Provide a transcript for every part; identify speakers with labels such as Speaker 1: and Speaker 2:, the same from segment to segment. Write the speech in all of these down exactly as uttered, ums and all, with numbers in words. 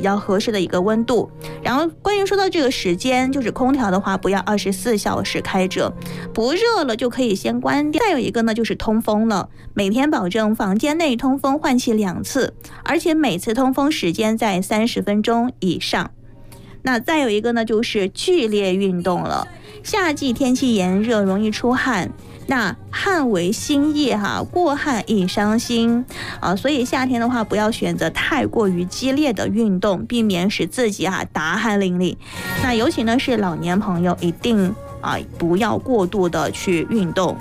Speaker 1: 较合适的一个温度。然后关于说到这个时间，就是空调的话不要二十四小时开着，不热了就可以先关掉。再有一个呢就是通风了，每天保证房间内通风换气两次，而且每次通风时间在三十分钟以上。那再有一个呢就是剧烈运动了，夏季天气炎热容易出汗，那汗为心液哈，过汗易伤心啊，所以夏天的话不要选择太过于激烈的运动，避免使自己哈达汗淋漓。那尤其呢是老年朋友，一定啊不要过度的去运动。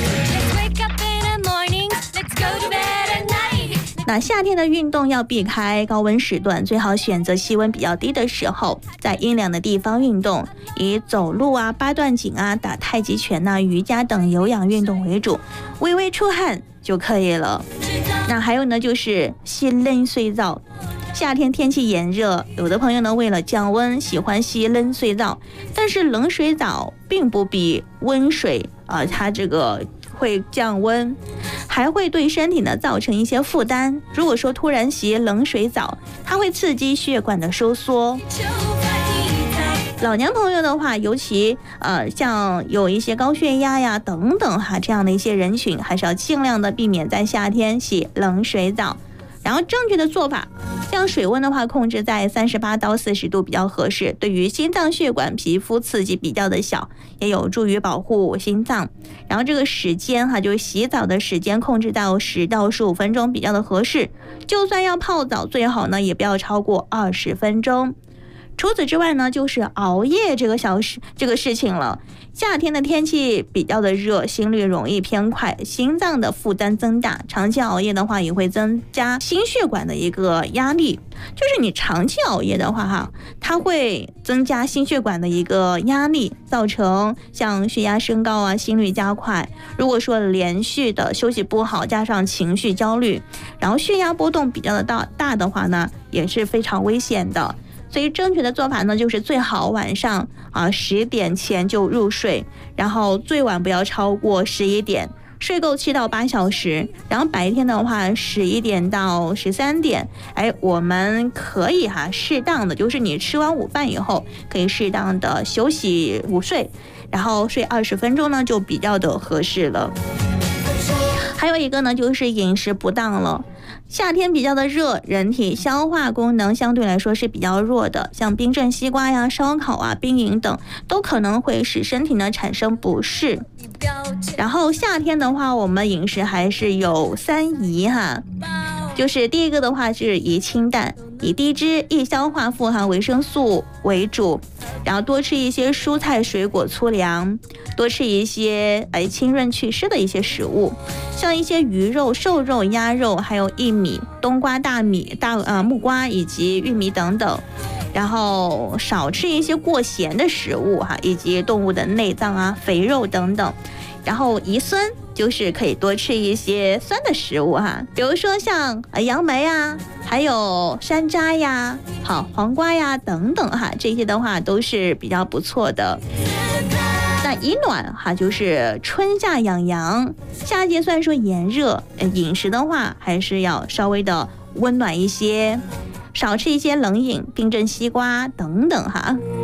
Speaker 1: 那夏天的运动要避开高温时段，最好选择气温比较低的时候，在阴凉的地方运动，以走路啊、八段锦啊、打太极拳啊、瑜伽等有氧运动为主，微微出汗就可以了。那还有呢，就是洗冷水澡。夏天天气炎热，有的朋友呢为了降温喜欢洗冷水澡，但是冷水澡并不比温水啊、呃，它这个会降温，还会对身体呢造成一些负担。如果说突然洗冷水澡，它会刺激血管的收缩。老年朋友的话，尤其呃像有一些高血压呀等等哈这样的一些人群，还是要尽量的避免在夏天洗冷水澡。然后正确的做法，像水温的话控制在三十八到四十度比较合适，对于心脏血管皮肤刺激比较的小，也有助于保护心脏。然后这个时间哈，就是洗澡的时间控制到十到十五分钟比较的合适，就算要泡澡最好呢也不要超过二十分钟。除此之外呢，就是熬夜这个小事这个事情了。夏天的天气比较的热，心率容易偏快，心脏的负担增大，长期熬夜的话也会增加心血管的一个压力。就是你长期熬夜的话哈，它会增加心血管的一个压力，造成像血压升高啊、心率加快。如果说连续的休息不好，加上情绪焦虑，然后血压波动比较的大大的话呢，也是非常危险的。所以正确的做法呢，就是最好晚上啊十点前就入睡，然后最晚不要超过十一点，睡够七到八小时。然后白天的话，十一点到十三点，哎，我们可以哈适当的，就是你吃完午饭以后，可以适当的休息午睡，然后睡二十分钟呢，就比较的合适了。还有一个呢，就是饮食不当了。夏天比较的热，人体消化功能相对来说是比较弱的，像冰镇西瓜呀、烧烤啊、冰饮等，都可能会使身体呢产生不适。然后夏天的话，我们饮食还是有三宜哈，就是第一个的话是宜清淡，以低脂、易消化、富含维生素为主，然后多吃一些蔬菜、水果、粗粮，多吃一些哎清润祛湿的一些食物，像一些鱼肉、瘦肉、鸭肉，还有薏米、冬瓜、大米、大呃木瓜以及玉米等等。然后少吃一些过咸的食物哈，以及动物的内脏啊、肥肉等等。然后宜酸，就是可以多吃一些酸的食物哈，比如说像杨梅啊，还有山楂呀、好黄瓜呀等等哈，这些的话都是比较不错的。那宜暖哈，就是春夏养阳。夏季虽然说炎热，饮食的话还是要稍微的温暖一些，少吃一些冷饮、冰镇西瓜等等哈。